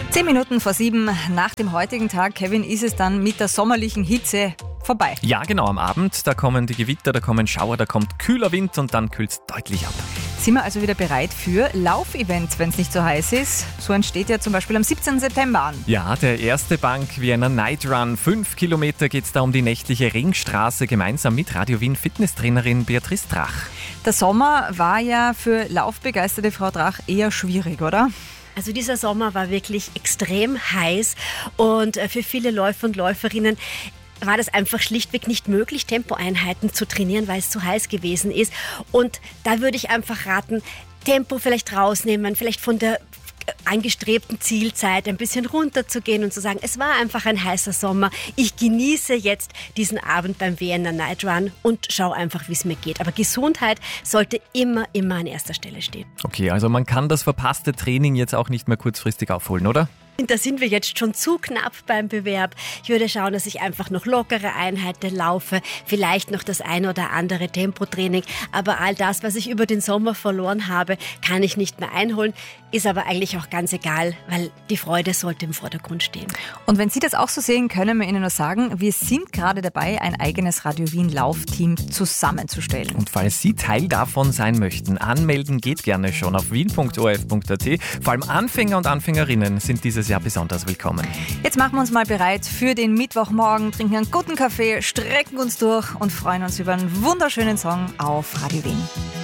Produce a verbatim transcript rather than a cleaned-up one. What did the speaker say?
Zehn Minuten vor sieben nach dem heutigen Tag, Kevin, ist es dann mit der sommerlichen Hitze vorbei. Ja, genau, am Abend, da kommen die Gewitter, da kommen Schauer, da kommt kühler Wind und dann kühlt es deutlich ab. Sind wir also wieder bereit für Laufevents, wenn es nicht so heiß ist? So entsteht ja zum Beispiel am siebzehnten September an. Ja, der erste Bank Vienna Night Run. Fünf Kilometer geht es da um die nächtliche Ringstraße, gemeinsam mit Radio Wien Fitnesstrainerin Beatrice Drach. Der Sommer war ja für laufbegeisterte Frau Drach eher schwierig, oder? Also dieser Sommer war wirklich extrem heiß und für viele Läufer und Läuferinnen war das einfach schlichtweg nicht möglich, Tempoeinheiten zu trainieren, weil es zu heiß gewesen ist. Und da würde ich einfach raten, Tempo vielleicht rausnehmen, vielleicht von der angestrebten Zielzeit ein bisschen runterzugehen und zu sagen, es war einfach ein heißer Sommer. Ich genieße jetzt diesen Abend beim Vienna Night Run und schaue einfach, wie es mir geht. Aber Gesundheit sollte immer, immer an erster Stelle stehen. Okay, also man kann das verpasste Training jetzt auch nicht mehr kurzfristig aufholen, oder? Da sind wir jetzt schon zu knapp beim Bewerb. Ich würde schauen, dass ich einfach noch lockere Einheiten laufe, vielleicht noch das ein oder andere Tempotraining. Aber all das, was ich über den Sommer verloren habe, kann ich nicht mehr einholen. Ist aber eigentlich auch ganz egal, weil die Freude sollte im Vordergrund stehen. Und wenn Sie das auch so sehen, können wir Ihnen nur sagen, wir sind gerade dabei, ein eigenes Radio Wien Laufteam zusammenzustellen. Und falls Sie Teil davon sein möchten, anmelden geht gerne schon auf wien punkt o r f punkt a t. Vor allem Anfänger und Anfängerinnen sind dieses Jahr besonders willkommen. Jetzt machen wir uns mal bereit für den Mittwochmorgen, trinken einen guten Kaffee, strecken uns durch und freuen uns über einen wunderschönen Song auf Radio Wien.